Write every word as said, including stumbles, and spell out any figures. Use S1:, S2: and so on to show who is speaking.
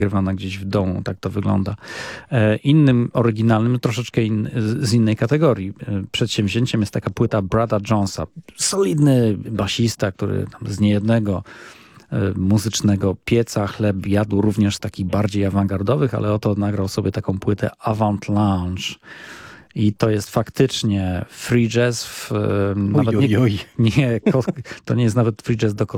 S1: nagrywana gdzieś w domu, tak to wygląda. Innym oryginalnym, troszeczkę in, z innej kategorii przedsięwzięciem jest taka płyta Brada Jonesa. Solidny basista, który tam z niejednego muzycznego pieca chleb jadł, również z takich bardziej awangardowych, ale oto nagrał sobie taką płytę Avant Lounge. I to jest faktycznie free jazz. W,
S2: oj,
S1: nawet
S2: oj, oj.
S1: Nie, nie, to nie jest nawet free jazz do